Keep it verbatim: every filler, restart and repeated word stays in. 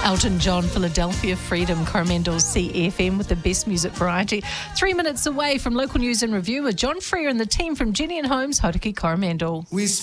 Elton John, Philadelphia Freedom, Coromandel C F M with the best music variety. Three minutes away from local news and review with John Freer and the team from Jenny and Holmes, Hauraki Coromandel. We